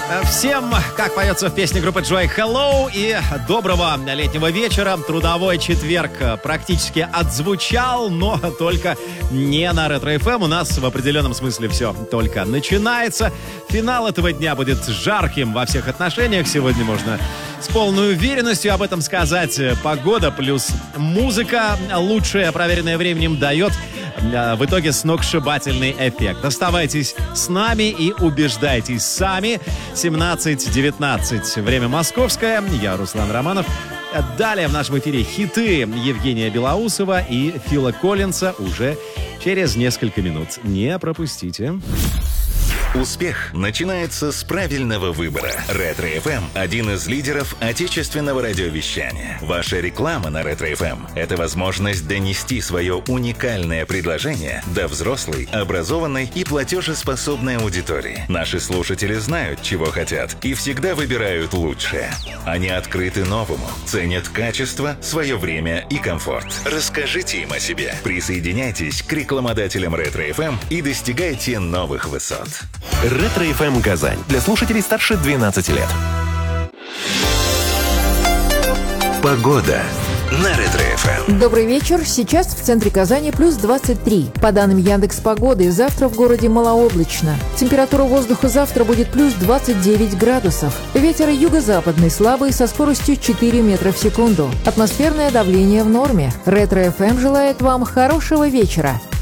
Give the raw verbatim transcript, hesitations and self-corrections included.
Всем, как поется в песне группы Joy, hello и доброго летнего вечера. Трудовой четверг практически отзвучал, но только не на Ретро-эф эм. У нас в определенном смысле все только начинается. Финал этого дня будет жарким во всех отношениях. Сегодня можно с полной уверенностью об этом сказать. Погода плюс музыка, лучшее, проверенное временем, дает в итоге сногсшибательный эффект. Оставайтесь с нами и убеждайтесь сами. семнадцать девятнадцать. Время московское. Я Руслан Романов. Далее в нашем эфире хиты Евгения Белоусова и Фила Коллинса уже через несколько минут. Не пропустите. Успех начинается с правильного выбора. Ретро-эф эм – один из лидеров отечественного радиовещания. Ваша реклама на Ретро-эф эм – это возможность донести свое уникальное предложение до взрослой, образованной и платежеспособной аудитории. Наши слушатели знают, чего хотят, и всегда выбирают лучшее. Они открыты новому, ценят качество, свое время и комфорт. Расскажите им о себе. Присоединяйтесь к рекламодателям Ретро-эф эм и достигайте новых высот. Ретро-эф эм Казань. Для слушателей старше двенадцати лет. Погода на Ретро-эф эм. Добрый вечер. Сейчас в центре Казани плюс двадцать три. По данным Яндекс.Погоды, завтра в городе малооблачно. Температура воздуха завтра будет плюс двадцать девять градусов. Ветер юго-западный слабый со скоростью четыре метра в секунду. Атмосферное давление в норме. Ретро-эф эм желает вам хорошего вечера.